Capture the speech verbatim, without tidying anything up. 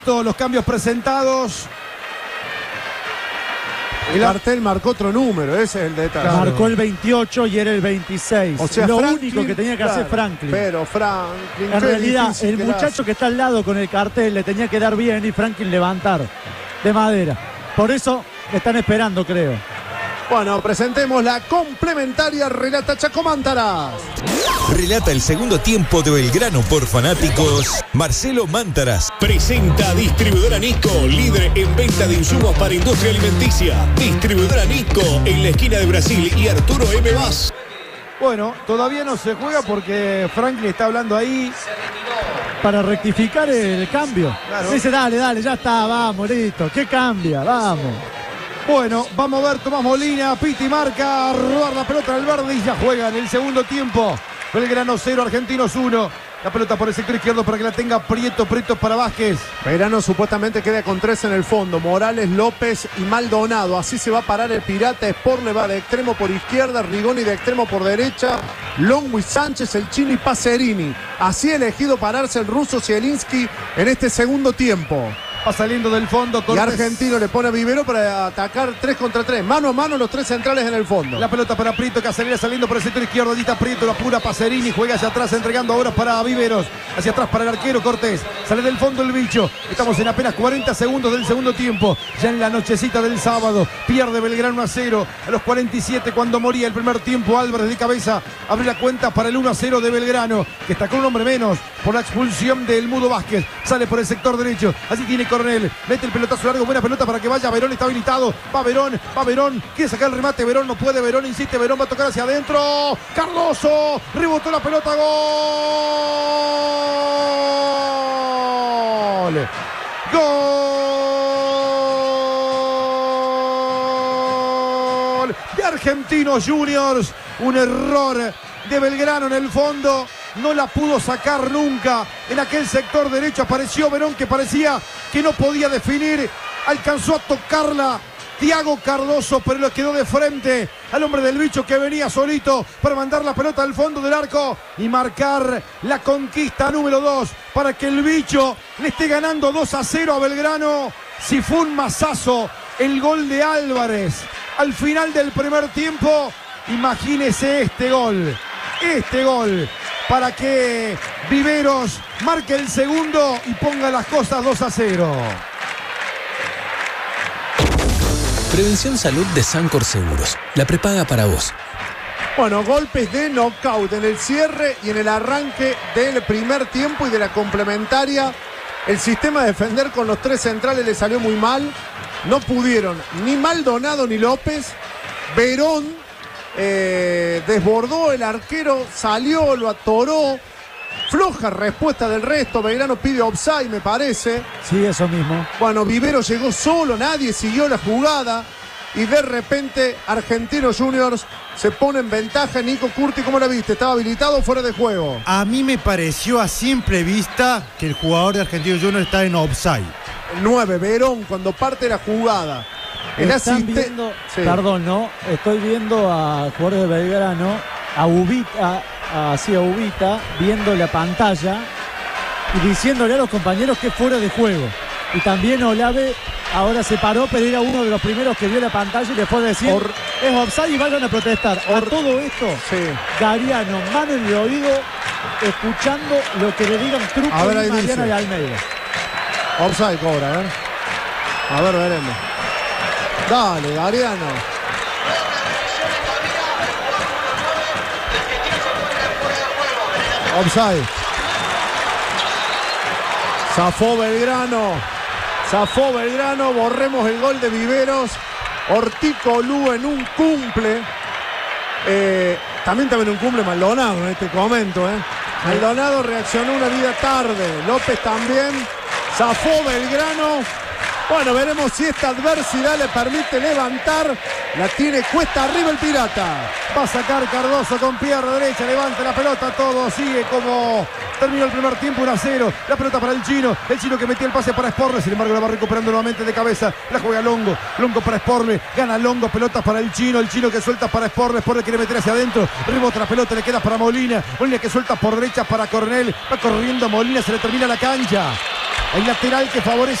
Todos los cambios presentados. El cartel marcó otro número, ese es el detalle. Claro. Marcó el veintiocho y era el veintiséis. O sea, lo Franklin, único que tenía que claro, hacer Franklin. Pero Franklin. En realidad, el que muchacho que está al lado con el cartel le tenía que dar bien y Franklin levantar de madera. Por eso le están esperando, creo. Bueno, presentemos la complementaria. Relata Chaco Mántaras. Relata el segundo tiempo de Belgrano por fanáticos, Marcelo Mántaras. Presenta Distribuidora Nisco, líder en venta de insumos para industria alimenticia. Distribuidora Nisco, en la esquina de Brasil y Arturo M. Vaz. Bueno, todavía no se juega porque Franklin está hablando ahí. Para rectificar el cambio. Claro. Dice, dale, dale, ya está, vamos, listo. ¿Qué cambia? Vamos. Bueno, vamos a ver Tomás Molina, Piti marca, a robar la pelota del verde y ya juega en el segundo tiempo. Belgrano cero, Argentinos uno. La pelota por el sector izquierdo para que la tenga Prieto, Prieto para Vázquez. Belgrano supuestamente queda con tres en el fondo. Morales, López y Maldonado. Así se va a parar el Pirata. Sport le va de extremo por izquierda, Rigoni de extremo por derecha, Longwy, Sánchez, el Chino y Pacerini. Así ha elegido pararse el ruso Zielinski en este segundo tiempo. Va saliendo del fondo. Cortés. Y Argentino le pone a Vivero para atacar tres contra tres. Mano a mano los tres centrales en el fondo. La pelota para Prieto que acelera saliendo por el sector izquierdo. Allí está Prieto, la pura Pacerini. Juega hacia atrás entregando ahora para Viveros. Hacia atrás para el arquero Cortés. Sale del fondo el bicho. Estamos en apenas cuarenta segundos del segundo tiempo. Ya en la nochecita del sábado. Pierde Belgrano uno a cero. A los cuarenta y siete cuando moría el primer tiempo. Álvarez de cabeza abre la cuenta para el uno a cero de Belgrano. Que está con un hombre menos por la expulsión del Mudo Vázquez. Sale por el sector derecho. Así tiene Coronel. Mete el pelotazo largo. Buena pelota para que vaya. Verón está habilitado. Va Verón. Va Verón. Quiere sacar el remate. Verón no puede. Verón insiste. Verón va a tocar hacia adentro. Cardoso. Rebotó la pelota. Gol. Gol de Argentinos Juniors. Un error de Belgrano en el fondo. No la pudo sacar nunca. En aquel sector derecho apareció Verón que parecía que no podía definir. Alcanzó a tocarla Thiago Cardoso, pero le quedó de frente al hombre del bicho que venía solito para mandar la pelota al fondo del arco y marcar la conquista número dos para que el bicho le esté ganando dos a cero a Belgrano. Si fue un mazazo el gol de Álvarez al final del primer tiempo, imagínese este gol. Este gol para que Viveros marque el segundo y ponga las cosas dos a cero. Prevención Salud de Sancor Seguros. La prepaga para vos. Bueno, golpes de knockout en el cierre y en el arranque del primer tiempo y de la complementaria. El sistema de defender con los tres centrales le salió muy mal. No pudieron ni Maldonado ni López. Verón Eh, desbordó el arquero, salió, lo atoró. Floja respuesta del resto. Belgrano pide offside, me parece. Sí, eso mismo. Bueno, Vivero llegó solo, nadie siguió la jugada. Y de repente Argentinos Juniors se pone en ventaja. Nico Curti, ¿cómo la viste? ¿Estaba habilitado o fuera de juego? A mí me pareció a simple vista que el jugador de Argentinos Juniors está en offside. El nueve, Verón, cuando parte la jugada. El Están asiste... viendo, sí. Perdón, ¿no? Estoy viendo a jugadores de Belgrano, a Ubita, así a Ubita, viendo la pantalla y diciéndole a los compañeros que es fuera de juego. Y también Olave ahora se paró, pero era uno de los primeros que vio la pantalla y le fue a decir Or... es offside y vayan a protestar. Or... A todo esto, sí. Gariano, mano en el oído, escuchando lo que le digan Truco y Mariano y Almeida. Offside cobra, ¿eh? A ver, veremos. Dale, Gariano. Offside. Zafó Belgrano. Zafó Belgrano. Borremos el gol de Viveros. Orticolú en un cumple. Eh, también también un cumple Maldonado en este comento. ¿eh? Maldonado reaccionó una vida tarde. López también. Zafó Belgrano. Bueno, veremos si esta adversidad le permite levantar. La tiene cuesta arriba el Pirata. Va a sacar Cardoso con pierna derecha. Levanta la pelota. Todo sigue como terminó el primer tiempo. uno a cero. La pelota para el Chino. El Chino que metió el pase para Sporle. Sin embargo, la va recuperando nuevamente de cabeza. La juega Longo. Longo para Sporle. Gana Longo. Pelotas para el Chino. El Chino que suelta para Sporle. Sporle quiere meter hacia adentro. Rebota la pelota. Le queda para Molina. Molina que suelta por derecha para Coronel. Va corriendo Molina. Se le termina la cancha. El lateral que favorece